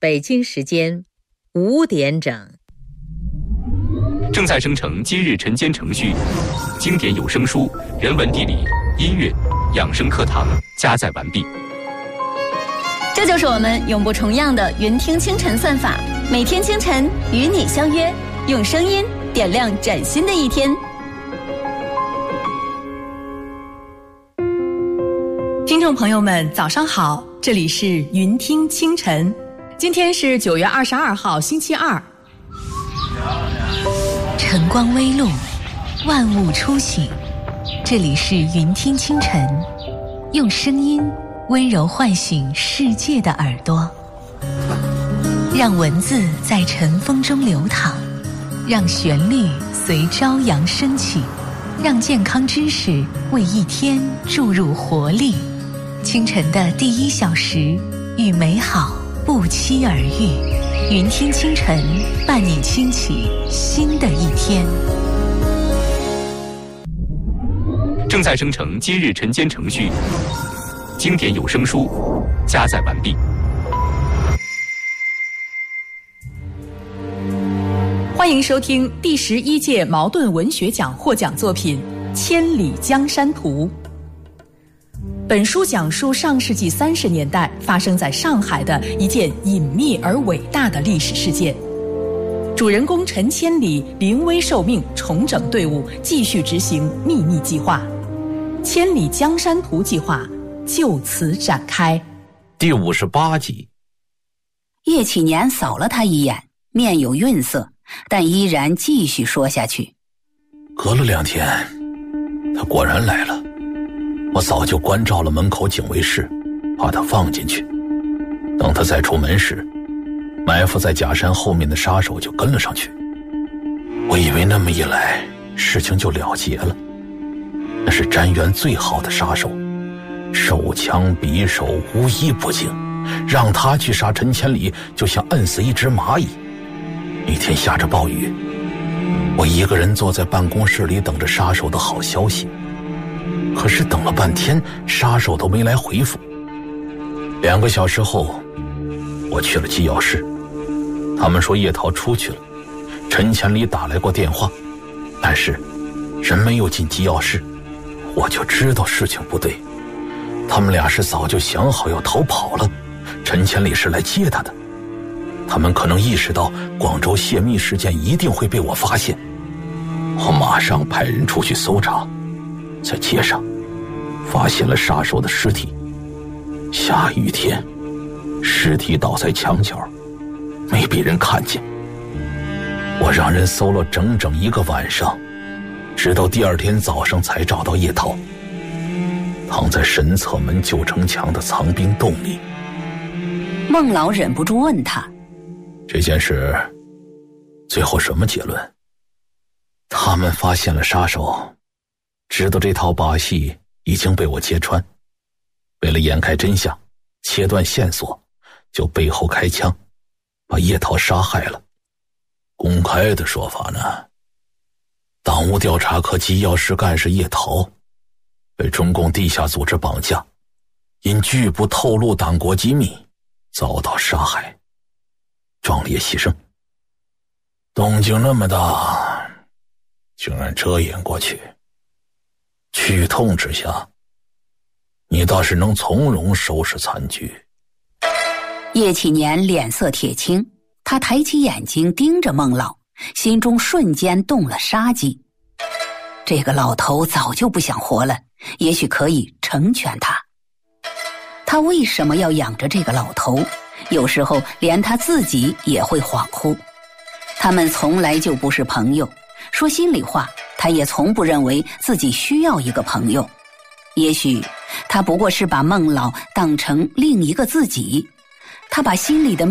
北京时间5点整。 正在生成今日晨间程序，经典有声书、人文地理、音乐、养生课堂加载完毕。 这就是我们永不重样的云听清晨算法，每天清晨与你相约，用声音点亮崭新的一天。 听众朋友们早上好，这里是云听清晨，今天是9月22号星期二。 晨光微露，万物初醒，这里是云听清晨，用声音温柔唤醒世界的耳朵，让文字在晨风中流淌，让旋律随朝阳升起，让健康知识为一天注入活力。清晨的第1小时，与美好不期而遇。云听清晨，伴你轻启新的一天。 正在生成今日晨间程序，经典有声书加载完毕。 欢迎收听第11届茅盾文学奖获奖作品《千里江山图》。本书讲述上世纪30年代发生在上海的一件隐秘而伟大的历史事件。主人公陈千里临危受命，重整队伍，继续执行秘密计划。千里江山图计划就此展开。 第58集。 叶启年扫了他一眼，面有愠色，但依然继续说下去。 隔了2天，他果然来了。我早就关照了门口警卫室，把他放进去。等他再出门时，埋伏在假山后面的杀手就跟了上去。我以为那么一来，事情就了结了。那是詹元最好的杀手，手枪匕首无一不精，让他去杀陈千里，就像摁死一只蚂蚁。那天下着暴雨，我一个人坐在办公室里等着杀手的好消息。可是等了半天，杀手都没来回复。2个小时后，我去了机要室，他们说叶桃出去了。陈千里打来过电话，但是人没有进机要室，我就知道事情不对。他们俩是早就想好要逃跑了，陈千里是来接他的。他们可能意识到广州泄密事件一定会被我发现，我马上派人出去搜查。在街上发现了杀手的尸体，下雨天，尸体倒在墙角，没被人看见。我让人搜了整整1个晚上，直到第2天早上才找到叶桃，躺在神策门旧城墙的藏兵洞里。 孟老忍不住问他， 这件事最后什么结论？他们发现了杀手，知道这套把戏已经被我揭穿，为了掩盖真相，切断线索，就背后开枪，把叶桃杀害了。公开的说法呢，党务调查科机要室干事叶桃被中共地下组织绑架，因拒不透露党国机密，遭到杀害，壮烈牺牲。动静那么大，竟然遮掩过去。剧痛之下，你倒是能从容收拾残局。 叶启年脸色铁青，他抬起眼睛盯着孟老，心中瞬间动了杀机。这个老头早就不想活了，也许可以成全他。他为什么要养着这个老头？有时候连他自己也会恍惚。他们从来就不是朋友，说心里话，他也从不认为自己需要一个朋友。也许他不过是把孟老当成另一个自己，他把心里的